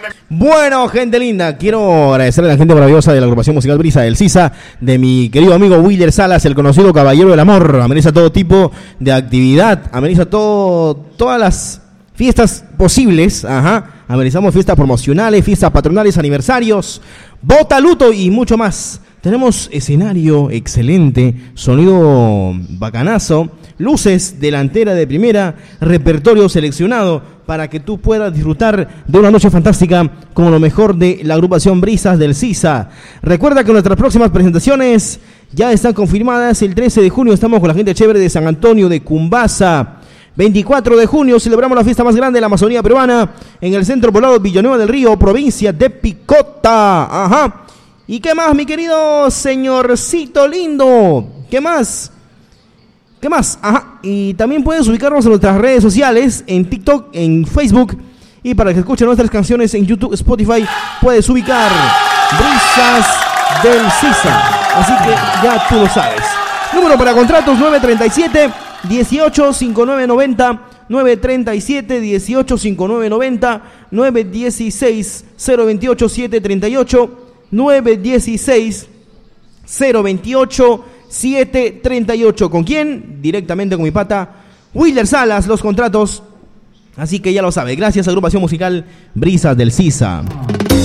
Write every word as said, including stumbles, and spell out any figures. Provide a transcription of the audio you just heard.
Bueno, gente linda, quiero agradecer a la gente maravillosa de la agrupación musical Brisa del Sisa, de mi querido amigo Willer Salas, el conocido caballero del amor. Ameniza todo tipo de actividad, ameniza todo, todas las fiestas posibles, ajá. Amenizamos fiestas promocionales, fiestas patronales, aniversarios, bota, luto y mucho más. Tenemos escenario excelente, sonido bacanazo, luces delantera de primera, repertorio seleccionado para que tú puedas disfrutar de una noche fantástica con lo mejor de la agrupación Brisas del Sisa. Recuerda que nuestras próximas presentaciones ya están confirmadas. El trece de junio estamos con la gente chévere de San Antonio de Cumbasa. veinticuatro de junio celebramos la fiesta más grande de la Amazonía peruana en el Centro Poblado Villanueva del Río, provincia de Picota. Ajá. ¿Y qué más, mi querido señorcito lindo? ¿Qué más? ¿Qué más? Ajá. Y también puedes ubicarnos en nuestras redes sociales, en TikTok, en Facebook. Y para que escuchen nuestras canciones en YouTube, Spotify, puedes ubicar Brisas del Sisa. Así que ya tú lo sabes. Número para contratos nueve treinta y siete, dieciocho, cincuenta y nueve noventa, nueve treinta y siete, dieciocho, cincuenta y nueve noventa, nueve dieciséis, cero veintiocho, siete treinta y ocho, nueve dieciséis, cero veintiocho, siete treinta y ocho. ¿Con quién? Directamente con mi pata Willer Salas, los contratos. Así que ya lo sabe. Gracias, agrupación musical Brisas del Sisa.